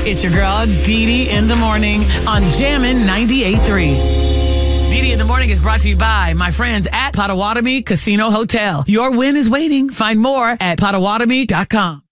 It's your girl, Dee Dee in the morning on Jammin' 98.3. Dee Dee in the morning is brought to you by my friends at Potawatomi Casino Hotel. Your win is waiting. Find more at Potawatomi.com.